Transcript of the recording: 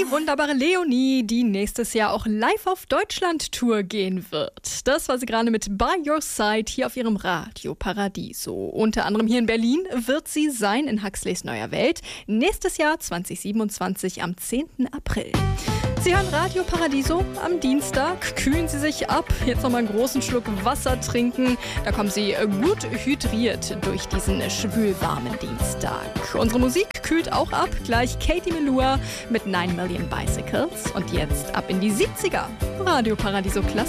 die wunderbare Leonie, die nächstes Jahr auch live auf Deutschland-Tour gehen wird. Das war sie gerade mit By Your Side hier auf ihrem Radio Paradiso. Unter anderem hier in Berlin wird sie sein in Huxleys Neuer Welt. Nächstes Jahr 2027 am 10. April. Sie hören Radio Paradiso am Dienstag. Kühlen Sie sich ab. Jetzt nochmal einen großen Schluck Wasser trinken. Da kommen Sie gut hydriert durch diesen schwülwarmen Dienstag. Unsere Musik kühlt auch ab. Gleich Katie Melua mit 9 Million Bicycles. Und jetzt ab in die 70er. Radio Paradiso Klasse.